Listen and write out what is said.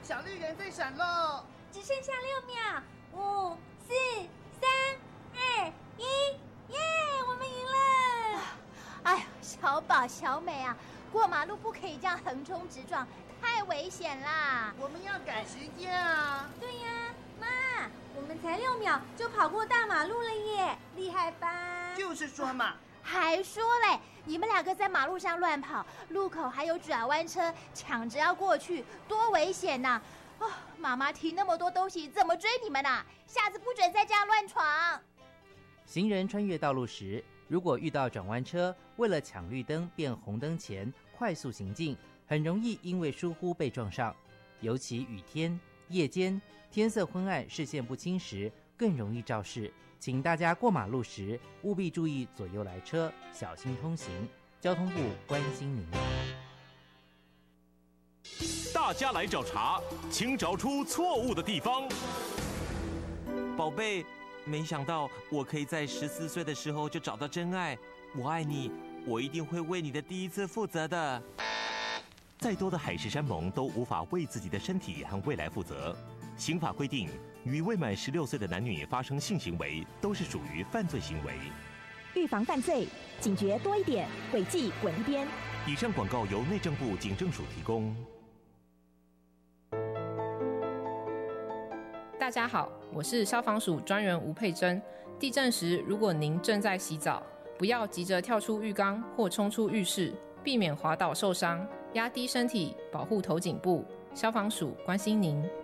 小绿人在闪喽！ 只剩下6秒，5、4、3、2、1，耶！我们赢了！ 哎呀，小宝、小美啊，过马路不可以这样横冲直撞，太危险啦！ 我们要赶时间啊！ 对呀，妈，我们才6秒就跑过大马路了耶，厉害吧？ 就是说嘛。 还说嘞，你们2个在马路上乱跑，路口还有转弯车，抢着要过去，多危险呐！妈妈提那么多东西，怎么追你们啊？下次不准再这样乱闯。 行人穿越道路时，如果遇到转弯车，为了抢绿灯变红灯前快速行进，很容易因为疏忽被撞上。尤其雨天、夜间，天色昏暗、视线不清时，更容易肇事。请大家过马路时务必注意左右来车，小心通行。交通部关心您。 大家来找茬，请找出错误的地方。 宝贝，没想到我可以在14岁的时候就找到真爱。我爱你，我一定会为你的第一次负责的。 再多的海誓山盟都无法为自己的身体和未来负责。刑法规定，与未满16岁的男女发生性行为都是属于犯罪行为。 预防犯罪，警觉多一点，违纪滚一边。 以上广告由内政部警政署提供。 大家好，我是消防署专员吴佩珍。地震时，如果您正在洗澡，不要急着跳出浴缸或冲出浴室，避免滑倒受伤，压低身体，保护头颈部。消防署关心您。